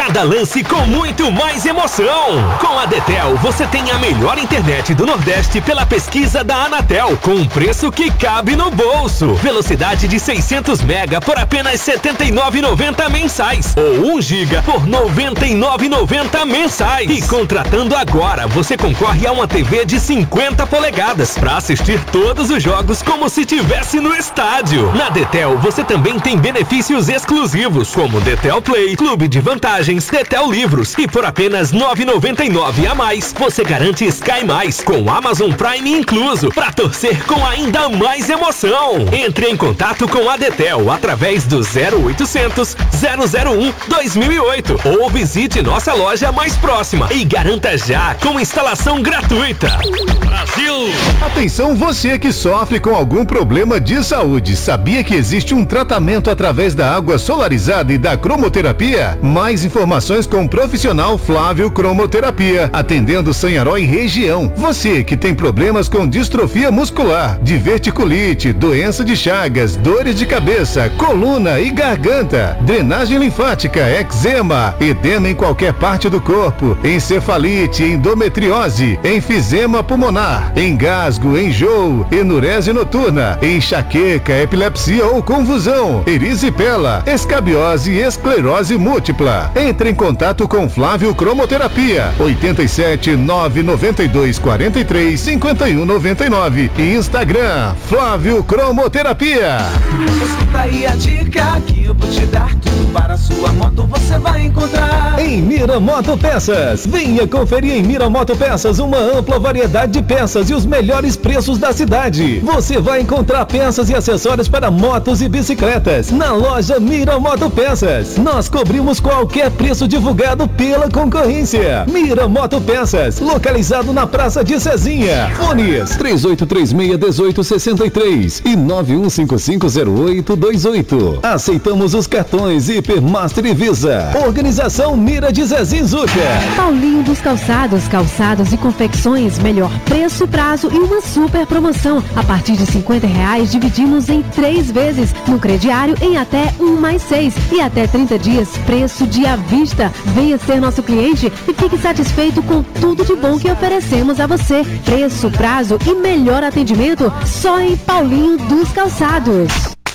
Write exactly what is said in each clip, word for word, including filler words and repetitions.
Cada lance com muito mais emoção. Com a Detel, você tem a melhor internet do Nordeste pela pesquisa da Anatel, com um preço que cabe no bolso. Velocidade de seiscentos mega por apenas setenta e nove reais e noventa centavos mensais. Ou um giga por noventa e nove reais e noventa centavos mensais. E contratando agora, você concorre a uma T V de cinquenta polegadas para assistir todos os jogos como se tivesse no estádio. Na Detel, você também tem benefícios exclusivos, como Detel Play, Clube de Vantagens, Detel Livros. E por apenas nove reais e noventa e nove centavos a mais, você garante Sky Mais, com Amazon Prime incluso, para torcer com ainda mais emoção. Entre em contato com a Detel através do zero oitocentos, zero zero um, dois mil e oito ou visite nossa loja mais próxima e garanta já com instalação gratuita. Brasil! Atenção você que sofre com algum problema de saúde. Sabia que existe um tratamento através da água solarizada e da cromoterapia? Mais informações com o profissional Flávio Cromoterapia, atendendo Sanharó e região. Você que tem problemas com distrofia muscular, diverticulite, doença de Chagas, dores de cabeça, coluna e garganta, drenagem linfática, eczema, edema em qualquer parte do corpo, encefalite, endometriose, enfisema pulmonar, engasgo, enjoo, enurese noturna, enxaqueca, epilepsia ou convulsão, erisipela, escabiose e esclerose múltipla. Entre em contato com Flávio Cromoterapia, oito sete nove nove dois quatro três cinco um nove nove e Instagram, Flávio Cromoterapia. Escuta aí a dica que eu vou te dar, tudo para a sua moto você vai encontrar em Miramoto Peças. Venha conferir em Miramoto Peças uma ampla variedade de peças e os melhores preços da cidade. Você vai encontrar peças e acessórios para motos e bicicletas na loja Miramoto Peças. Nós cobrimos qualquer preço divulgado pela concorrência. Miramoto Peças, localizado na Praça de Cezinha. Fones três oito três seis, um oito seis três e nove um cinco cinco zero oito dois oito. Aceitamos os cartões Hipermaster e Visa. Organização Mira de Zezinho Zuca. Paulinho dos Calçados, calçados e confecções, melhor preço, prazo e uma super promoção. A partir de cinquenta reais dividimos em três vezes, no crediário em até um mais seis e até trinta dias, preço de à vista. Venha ser nosso cliente e fique satisfeito com tudo de bom que oferecemos a você. Preço, prazo e melhor atendimento só em Paulinho dos Calçados.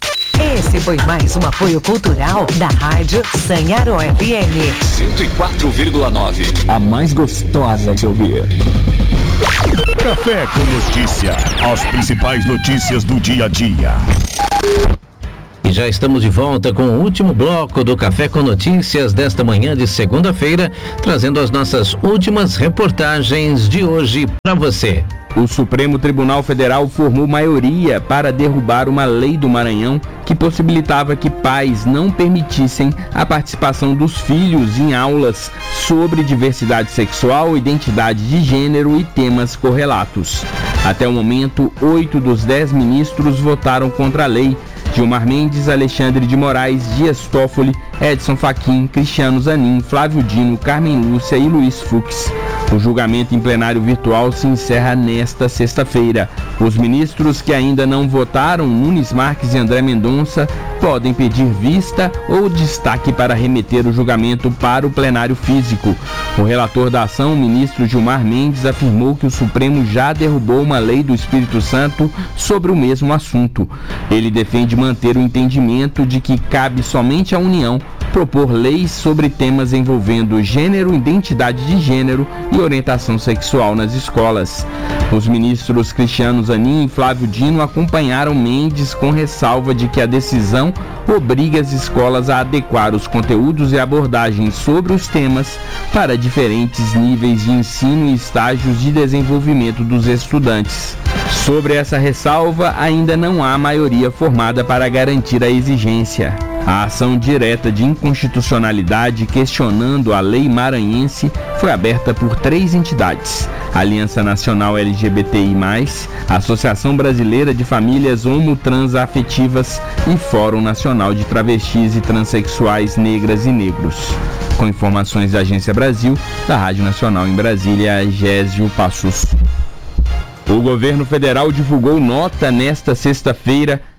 Esse foi mais um apoio cultural da Rádio Sanharó F M cento e quatro vírgula nove. A mais gostosa de ouvir. Café com Notícia. As principais notícias do dia a dia. E já estamos de volta com o último bloco do Café com Notícias desta manhã de segunda-feira, trazendo as nossas últimas reportagens de hoje para você. O Supremo Tribunal Federal formou maioria para derrubar uma lei do Maranhão que possibilitava que pais não permitissem a participação dos filhos em aulas sobre diversidade sexual, identidade de gênero e temas correlatos. Até o momento, oito dos dez ministros votaram contra a lei. Gilmar Mendes, Alexandre de Moraes, Dias Toffoli, Edson Fachin, Cristiano Zanin, Flávio Dino, Carmen Lúcia e Luiz Fux. O julgamento em plenário virtual se encerra nesta sexta-feira. Os ministros que ainda não votaram, Nunes Marques e André Mendonça, podem pedir vista ou destaque para remeter o julgamento para o plenário físico. O relator da ação, o ministro Gilmar Mendes, afirmou que o Supremo já derrubou uma lei do Espírito Santo sobre o mesmo assunto. Ele defende manter o entendimento de que cabe somente à União propor leis sobre temas envolvendo gênero, identidade de gênero e orientação sexual nas escolas. Os ministros Cristiano Zanin e Flávio Dino acompanharam Mendes com ressalva de que a decisão obriga as escolas a adequar os conteúdos e abordagens sobre os temas para diferentes níveis de ensino e estágios de desenvolvimento dos estudantes. Sobre essa ressalva, ainda não há maioria formada para garantir a exigência. A ação direta de inconstitucionalidade questionando a lei maranhense foi aberta por três entidades: Aliança Nacional L G B T I mais, Associação Brasileira de Famílias Homo-Transafetivas e Fórum Nacional de Travestis e Transsexuais Negras e Negros. Com informações da Agência Brasil, da Rádio Nacional em Brasília, Gésio Passos. O governo federal divulgou nota nesta sexta-feira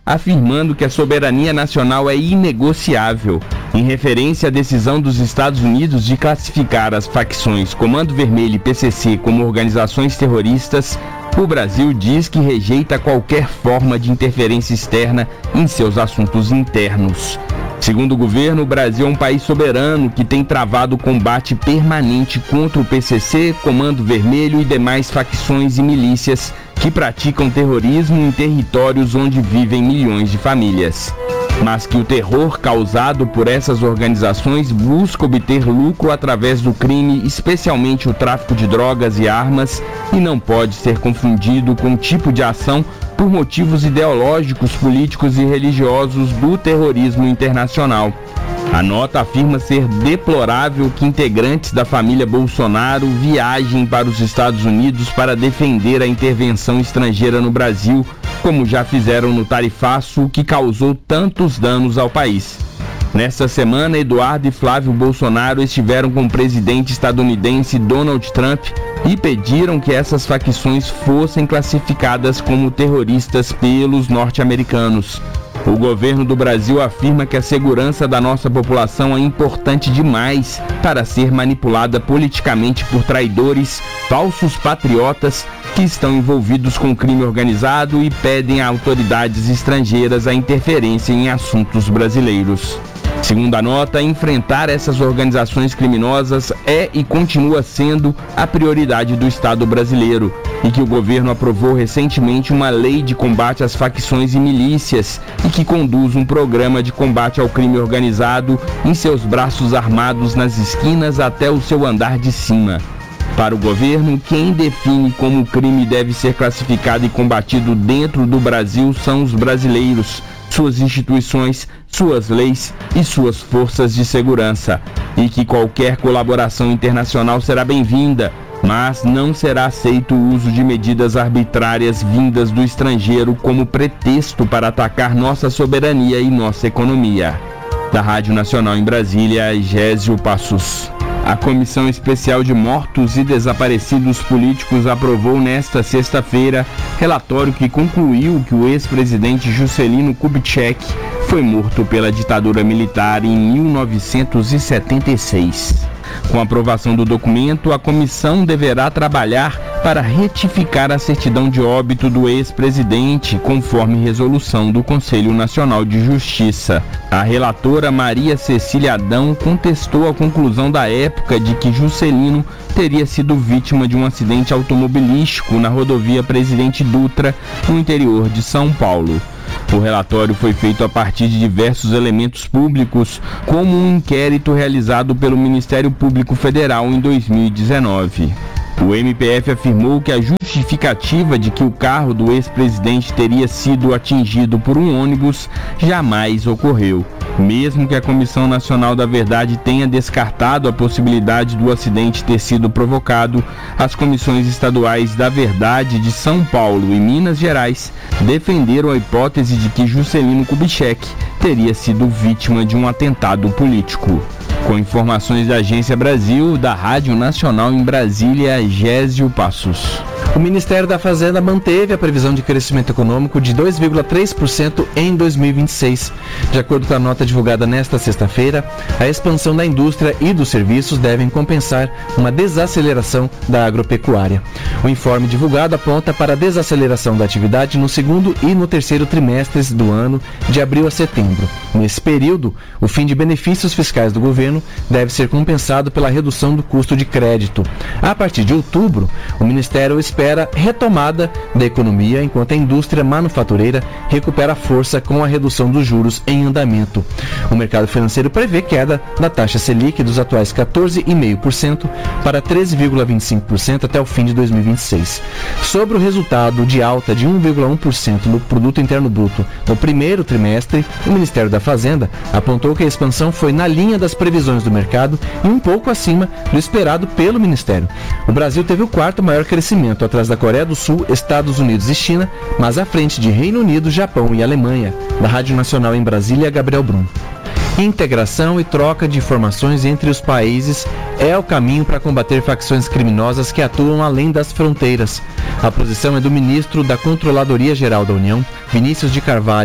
afirmando que a soberania nacional é inegociável. Em referência à decisão dos Estados Unidos de classificar as facções Comando Vermelho e P C C como organizações terroristas, o Brasil diz que rejeita qualquer forma de interferência externa em seus assuntos internos. Segundo o governo, o Brasil é um país soberano que tem travado combate permanente contra o P C C, Comando Vermelho e demais facções e milícias que praticam terrorismo em territórios onde vivem milhões de famílias. Mas que o terror causado por essas organizações busca obter lucro através do crime, especialmente o tráfico de drogas e armas, e não pode ser confundido com o tipo de ação por motivos ideológicos, políticos e religiosos do terrorismo internacional. A nota afirma ser deplorável que integrantes da família Bolsonaro viajem para os Estados Unidos para defender a intervenção estrangeira no Brasil, como já fizeram no tarifaço, que causou tantos danos ao país. Nesta semana, Eduardo e Flávio Bolsonaro estiveram com o presidente estadunidense Donald Trump e pediram que essas facções fossem classificadas como terroristas pelos norte-americanos. O governo do Brasil afirma que a segurança da nossa população é importante demais para ser manipulada politicamente por traidores, falsos patriotas que estão envolvidos com crime organizado e pedem a autoridades estrangeiras a interferência em assuntos brasileiros. Segundo a nota, enfrentar essas organizações criminosas é e continua sendo a prioridade do Estado brasileiro, e que o governo aprovou recentemente uma lei de combate às facções e milícias e que conduz um programa de combate ao crime organizado em seus braços armados nas esquinas até o seu andar de cima. Para o governo, quem define como o crime deve ser classificado e combatido dentro do Brasil são os brasileiros, suas instituições, suas leis e suas forças de segurança, e que qualquer colaboração internacional será bem-vinda, mas não será aceito o uso de medidas arbitrárias vindas do estrangeiro como pretexto para atacar nossa soberania e nossa economia. Da Rádio Nacional em Brasília, Gésio Passos. A Comissão Especial de Mortos e Desaparecidos Políticos aprovou nesta sexta-feira relatório que concluiu que o ex-presidente Juscelino Kubitschek foi morto pela ditadura militar em mil novecentos e setenta e seis. Com a aprovação do documento, a comissão deverá trabalhar para retificar a certidão de óbito do ex-presidente, conforme resolução do Conselho Nacional de Justiça. A relatora Maria Cecília Adão contestou a conclusão da época de que Juscelino teria sido vítima de um acidente automobilístico na rodovia Presidente Dutra, no interior de São Paulo. O relatório foi feito a partir de diversos elementos públicos, como um inquérito realizado pelo Ministério Público Federal em dois mil e dezenove. O M P F afirmou que a justificativa de que o carro do ex-presidente teria sido atingido por um ônibus jamais ocorreu. Mesmo que a Comissão Nacional da Verdade tenha descartado a possibilidade do acidente ter sido provocado, as comissões estaduais da Verdade de São Paulo e Minas Gerais defenderam a hipótese de que Juscelino Kubitschek teria sido vítima de um atentado político. Com informações da Agência Brasil, da Rádio Nacional em Brasília, Gésio Passos. O Ministério da Fazenda manteve a previsão de crescimento econômico de dois vírgula três por cento em dois mil e vinte e seis. De acordo com a nota divulgada nesta sexta-feira, a expansão da indústria e dos serviços devem compensar uma desaceleração da agropecuária. O informe divulgado aponta para a desaceleração da atividade no segundo e no terceiro trimestres do ano, de abril a setembro. Nesse período, o fim de benefícios fiscais do governo deve ser compensado pela redução do custo de crédito. A partir de outubro, o Ministério espera espera retomada da economia, enquanto a indústria manufatureira recupera força com a redução dos juros em andamento. O mercado financeiro prevê queda da taxa Selic dos atuais quatorze vírgula cinco por cento para treze vírgula vinte e cinco por cento até o fim de dois mil e vinte e seis. Sobre o resultado de alta de um vírgula um por cento do Produto Interno Bruto no primeiro trimestre, o Ministério da Fazenda apontou que a expansão foi na linha das previsões do mercado e um pouco acima do esperado pelo Ministério. O Brasil teve o quarto maior crescimento, atrás da Coreia do Sul, Estados Unidos e China, mas à frente de Reino Unido, Japão e Alemanha. Da Rádio Nacional em Brasília, Gabriel Brum. Integração e troca de informações entre os países é o caminho para combater facções criminosas que atuam além das fronteiras. A posição é do ministro da Controladoria Geral da União, Vinícius de Carvalho.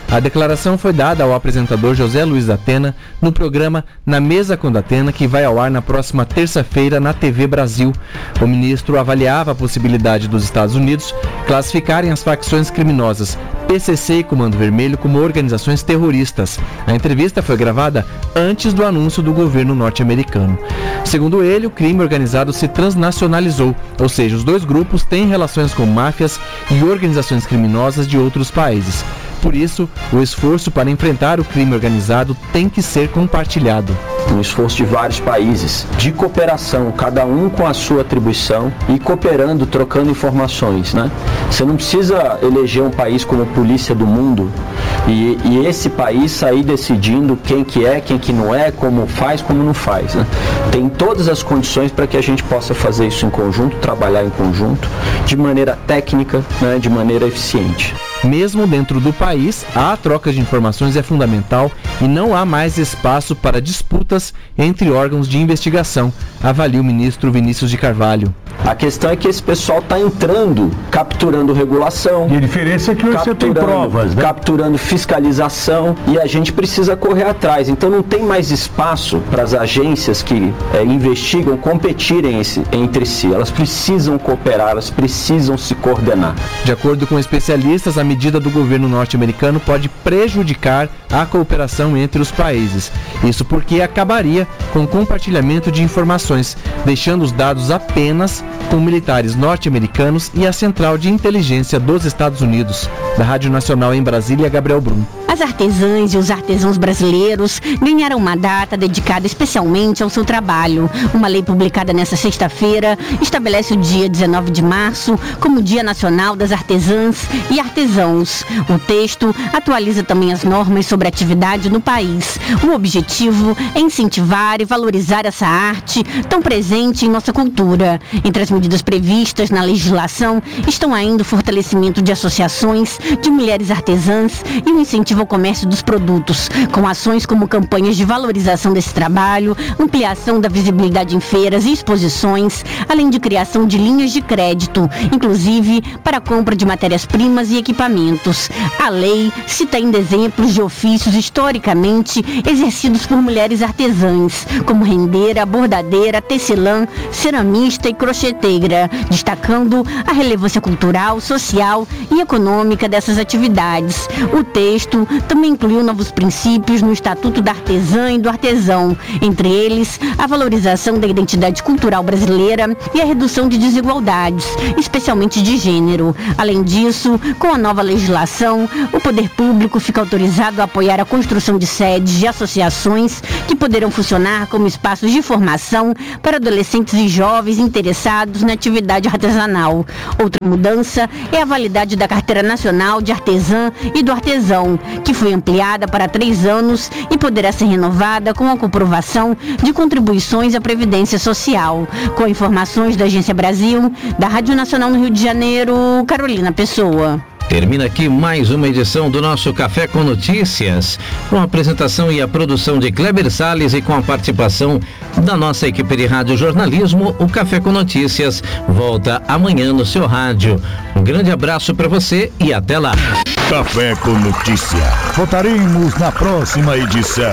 A declaração foi dada ao apresentador José Luiz da Atena no programa Na Mesa com da Atena, que vai ao ar na próxima terça-feira na T V Brasil. O ministro avaliava a possibilidade dos Estados Unidos classificarem as facções criminosas P C C e Comando Vermelho como organizações terroristas. A entrevista foi gravada antes do anúncio do governo norte-americano. Segundo ele, o crime organizado se transnacionalizou, ou seja, os dois grupos têm relações com máfias e organizações criminosas de outros países. Por isso, o esforço para enfrentar o crime organizado tem que ser compartilhado. Um esforço de vários países, de cooperação, cada um com a sua atribuição e cooperando, trocando informações, né? Você não precisa eleger um país como polícia do mundo e, e esse país sair decidindo quem que é, quem que não é, como faz, como não faz, né? Tem todas as condições para que a gente possa fazer isso em conjunto, trabalhar em conjunto, de maneira técnica, né? De maneira eficiente. Mesmo dentro do país, a troca de informações é fundamental e não há mais espaço para disputas entre órgãos de investigação, avalia o ministro Vinícius de Carvalho. A questão é que esse pessoal está entrando, capturando regulação. E a diferença é que você tem provas, né? Capturando fiscalização e a gente precisa correr atrás. Então não tem mais espaço para as agências que é, investigam competirem esse, entre si. Elas precisam cooperar, elas precisam se coordenar. De acordo com especialistas, a medida do governo norte-americano pode prejudicar a cooperação entre os países. Isso porque acabaria com o compartilhamento de informações, deixando os dados apenas com militares norte-americanos e a Central de Inteligência dos Estados Unidos. Da Rádio Nacional em Brasília, Gabriel Brum. As artesãs e os artesãos brasileiros ganharam uma data dedicada especialmente ao seu trabalho. Uma lei publicada nesta sexta-feira estabelece o dia dezenove de março como Dia Nacional das Artesãs e Artesãos. O texto atualiza também as normas sobre a atividade no país. O objetivo é incentivar e valorizar essa arte tão presente em nossa cultura. Entre as medidas previstas na legislação estão ainda o fortalecimento de associações de mulheres artesãs e o incentivo ao comércio dos produtos, com ações como campanhas de valorização desse trabalho, ampliação da visibilidade em feiras e exposições, além de criação de linhas de crédito, inclusive para a compra de matérias-primas e equipamentos. A lei cita ainda exemplos de ofícios historicamente exercidos por mulheres artesãs, como rendeira, bordadeira, tecelã, ceramista e crocheteira, destacando a relevância cultural, social e econômica dessas atividades. O texto também incluiu novos princípios no Estatuto da Artesã e do Artesão, entre eles a valorização da identidade cultural brasileira e a redução de desigualdades, especialmente de gênero. Além disso, com a nova legislação, o poder público fica autorizado a apoiar a construção de sedes de associações que poderão funcionar como espaços de formação para adolescentes e jovens interessados na atividade artesanal. Outra mudança é a validade da Carteira Nacional de Artesã e do Artesão, que foi ampliada para três anos e poderá ser renovada com a comprovação de contribuições à Previdência Social. Com informações da Agência Brasil, da Rádio Nacional no Rio de Janeiro, Carolina Pessoa. Termina aqui mais uma edição do nosso Café com Notícias, com a apresentação e a produção de Kleber Salles e com a participação da nossa equipe de rádio jornalismo. O Café com Notícias volta amanhã no seu rádio. Um grande abraço para você e até lá. Café com Notícia. Voltaremos na próxima edição.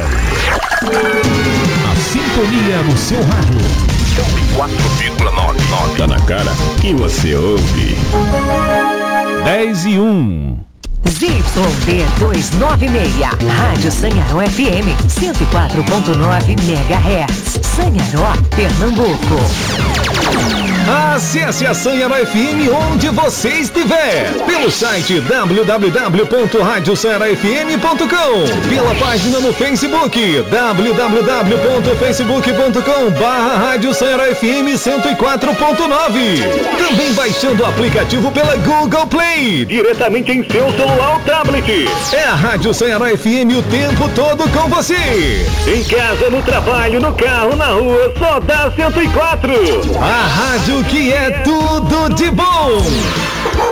A sintonia no seu rádio. quatro vírgula nove. Tá na cara que você ouve. dez e um. Z Y D duzentos e noventa e seis, Rádio Sanharó F M, cento e quatro ponto nove megahertz, Sanharó, Pernambuco. Acesse a Sanharó F M onde você estiver, pelo site w w w ponto rádio sanharó f m ponto com, pela página no Facebook, w w w ponto facebook ponto com barra Rádio Sanharó F M cento e quatro ponto nove. Também baixando o aplicativo pela Google Play, diretamente em seu celular ou tablet. É a Rádio Sanharó F M o tempo todo com você. Em casa, no trabalho, no carro, na rua, só dá cento e quatro. A rádio que é tudo de bom.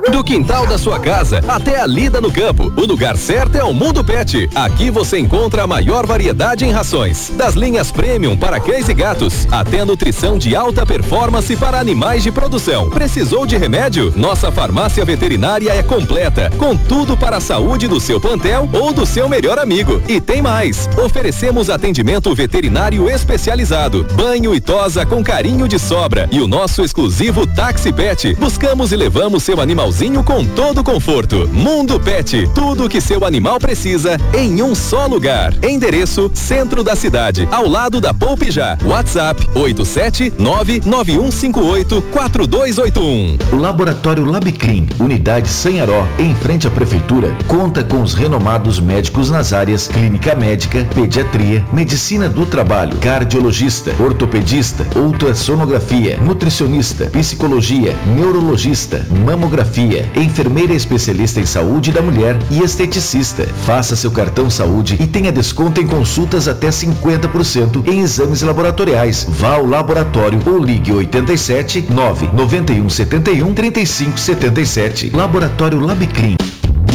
Do quintal da sua casa até a lida no campo, o lugar certo é o Mundo Pet. Aqui você encontra a maior variedade em rações, das linhas premium para cães e gatos, até a nutrição de alta performance para animais de produção. Precisou de remédio? Nossa farmácia veterinária é completa, com tudo para a saúde do seu plantel ou do seu melhor amigo. E tem mais, oferecemos atendimento veterinário especializado, banho e tosa com carinho de sobra e o nosso exclusivo Táxi Pet. Buscamos e levamos seu animalzinho com todo conforto. Mundo Pet, tudo o que seu animal precisa em um só lugar. Endereço: centro da cidade, ao lado da Poupe Já. WhatsApp: oito sete nove nove um cinco oito quatro dois oito um. O Laboratório Labicrim, unidade Sanharó, em frente à prefeitura, conta com os renomados médicos nas áreas clínica médica, pediatria, medicina do trabalho, cardiologista, ortopedista, ultrassonografia, nutricionista, psicologia, neurologista, mamografia, enfermeira especialista em saúde da mulher e esteticista. Faça seu cartão saúde e tenha desconto em consultas até cinquenta por cento em exames laboratoriais. Vá ao laboratório ou ligue oitenta e sete nove nove um sete um três cinco sete sete. Laboratório Labicrim.